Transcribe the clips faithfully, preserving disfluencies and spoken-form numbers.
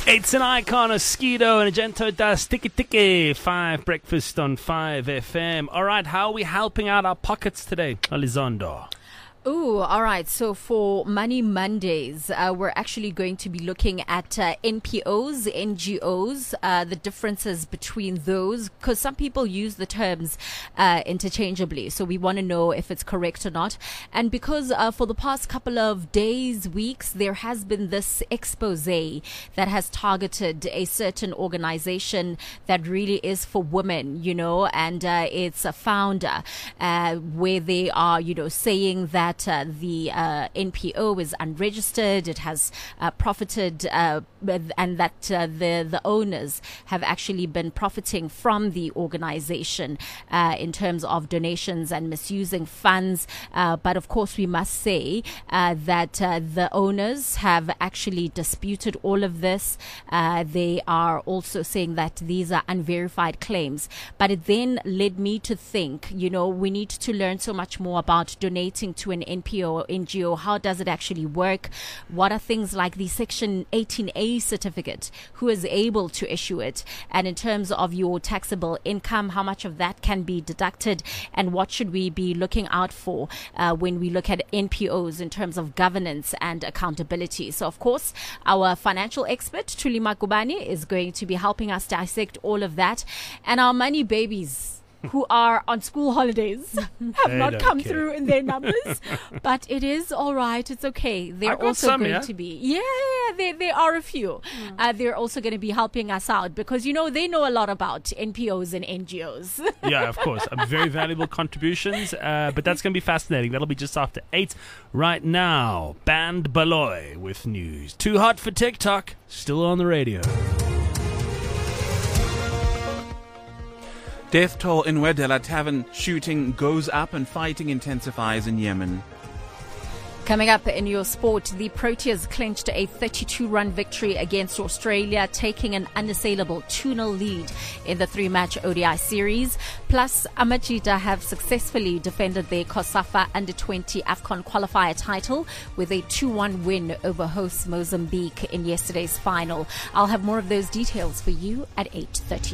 It's an icon, a Skido, and a Gento Das Tiki Tiki. Five breakfast on five F M. All right, how are we helping out our pockets today, Elizondo? Ooh, all right. So for Money Mondays, uh, we're actually going to be looking at uh, N P Os, N G Os, uh, the differences between those, because some people use the terms uh, interchangeably. So we want to know if it's correct or not. And because uh, for the past couple of days, weeks, there has been this expose that has targeted a certain organization that really is for women, you know, and uh, it's a founder uh, where they are, you know, saying that That, uh, the uh, N P O is unregistered, it has uh, profited, uh, and that uh, the the owners have actually been profiting from the organization uh, in terms of donations and misusing funds. Uh, but of course, we must say uh, that uh, the owners have actually disputed all of this. Uh, they are also saying that these are unverified claims. But it then led me to think, you know, we need to learn so much more about donating to an N P O or N G O. How does it actually work? What are things like the Section eighteen A certificate? Who is able to issue it? And in terms of your taxable income, how much of that can be deducted? And what should we be looking out for uh, when we look at N P Os in terms of governance and accountability? So, of course, our financial expert, Thuli Makubane, is going to be helping us dissect all of that. And our money babies, who are on school holidays, have They not don't come care. through in their numbers. But it is all right. It's okay. They're I got also some, going yeah? to be. Yeah, yeah, there, there are a few. Mm. Uh, they're also going to be helping us out because, you know, they know a lot about N P Os and N G Os. Yeah, of course. Um, very valuable contributions. Uh, but that's going to be fascinating. That'll be just after eight. Right now, Band Baloy with news. Too hot for TikTok. Still on the radio. Death toll in Wedella Tavern shooting goes up and fighting intensifies in Yemen. Coming up in your sport, the Proteas clinched a thirty-two run victory against Australia, taking an unassailable two nil lead in the three-match O D I series. Plus, Amachita have successfully defended their COSAFA under twenty AFCON qualifier title with a two one win over hosts Mozambique in yesterday's final. I'll have more of those details for you at eight thirty.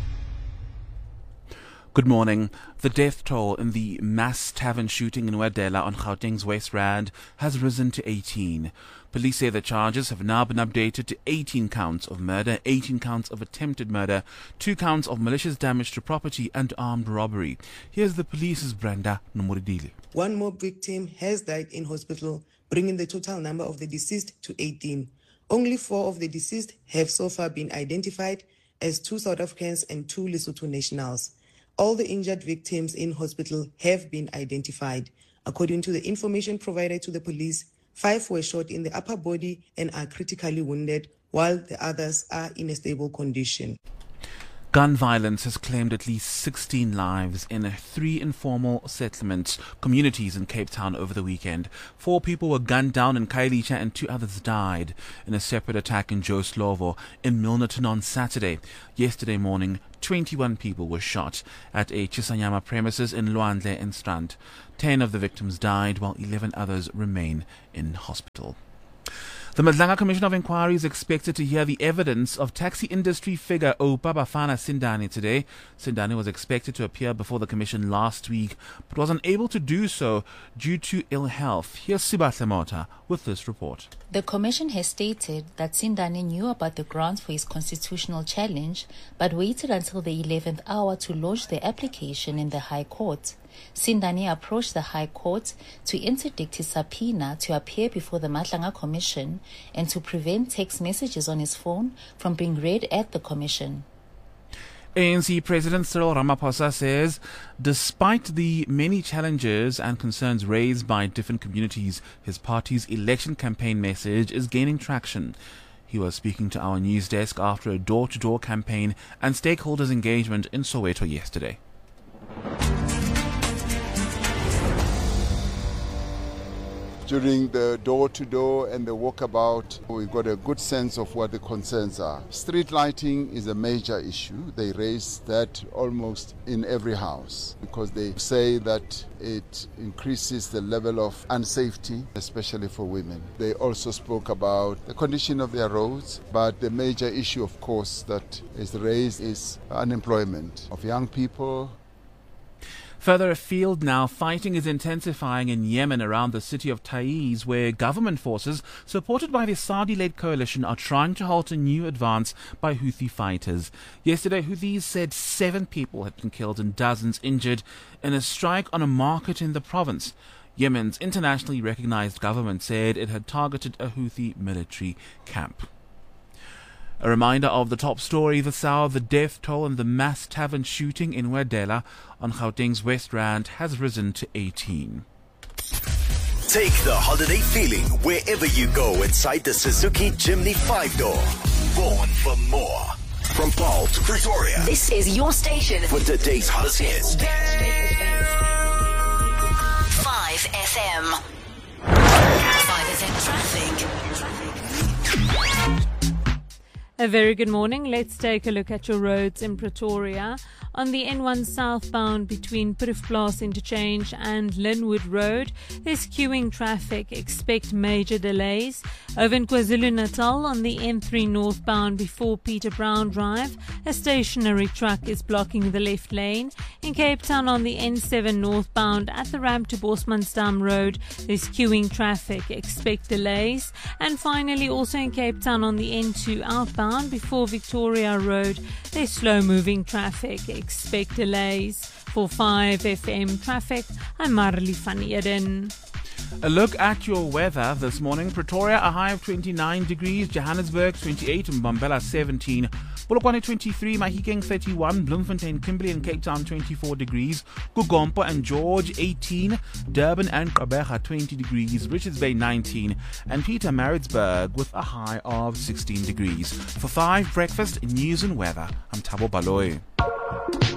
Good morning. The death toll in the mass tavern shooting in Wedella on Gauteng's West Rand has risen to eighteen. Police say the charges have now been updated to eighteen counts of murder, eighteen counts of attempted murder, two counts of malicious damage to property and armed robbery. Here's the police's Brenda Nomuridile. One more victim has died in hospital, bringing the total number of the deceased to eighteen. Only four of the deceased have so far been identified as two South Africans and two Lesotho nationals. All the injured victims in hospital have been identified. According to the information provided to the police, five were shot in the upper body and are critically wounded, while the others are in a stable condition. Gun violence has claimed at least sixteen lives in three informal settlements communities in Cape Town over the weekend. Four people were gunned down in Khayelitsha and two others died in a separate attack in Joe Slovo in Milnerton on Saturday. Yesterday morning, twenty-one people were shot at a Chisanyama premises in Luandle and Strand. Ten of the victims died while eleven others remain in hospital. The Madlanga Commission of Inquiry is expected to hear the evidence of taxi industry figure Oupa Bafana Sindani today. Sindani was expected to appear before the commission last week, but was unable to do so due to ill health. Here's Sibahle Mota with this report. The commission has stated that Sindani knew about the grounds for his constitutional challenge, but waited until the eleventh hour to lodge the application in the High Court. Sindani approached the High Court to interdict his subpoena to appear before the Madlanga Commission and to prevent text messages on his phone from being read at the Commission. A N C President Cyril Ramaphosa says despite the many challenges and concerns raised by different communities, his party's election campaign message is gaining traction. He was speaking to our news desk after a door-to-door campaign and stakeholders engagement in Soweto yesterday. During the door-to-door and the walkabout, we got a good sense of what the concerns are. Street lighting is a major issue. They raise that almost in every house because they say that it increases the level of unsafety, especially for women. They also spoke about the condition of their roads, but the major issue, of course, that is raised is unemployment of young people. Further afield now, fighting is intensifying in Yemen around the city of Taiz, where government forces, supported by the Saudi-led coalition, are trying to halt a new advance by Houthi fighters. Yesterday, Houthis said seven people had been killed and dozens injured in a strike on a market in the province. Yemen's internationally recognized government said it had targeted a Houthi military camp. A reminder of the top story this hour: the death toll in the mass tavern shooting in Wedela on Gauteng's West Rand has risen to eighteen. Take the holiday feeling wherever you go inside the Suzuki Jimny five-door. Born for more. From Paul to Pretoria. This is your station for today's hottest hits. five F M. five F M traffic. A very good morning. Let's take a look at your roads in Pretoria. On the N one southbound between Putterplaas Interchange and Linwood Road, there's queuing traffic. Expect major delays. Over in KwaZulu-Natal on the N three northbound before Peter Brown Drive, a stationary truck is blocking the left lane. In Cape Town on the N seven northbound at the ramp to Bosmansdam Road, there's queuing traffic. Expect delays. And finally, also in Cape Town on the N two outbound before Victoria Road, there's slow-moving traffic. Expect delays. For five F M traffic, I'm Marley van Eden. A look at your weather this morning. Pretoria, a high of twenty-nine degrees. Johannesburg, twenty-eight. And Mbombela, seventeen. Polokwane, twenty-three. Mahikeng, thirty-one. Bloemfontein, Kimberley and Cape Town, twenty-four degrees. Gugompo and George, eighteen. Durban and Gqeberha, twenty degrees. Richards Bay, nineteen. And Pietermaritzburg with a high of sixteen degrees. For five Breakfast, News and Weather, I'm Thabo Baloyi.